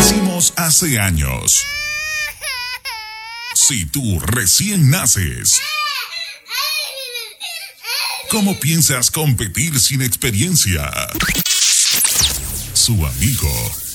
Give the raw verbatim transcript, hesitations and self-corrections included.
decimos hace años. Si tú recién naces, ¿cómo piensas competir sin experiencia? Su amigo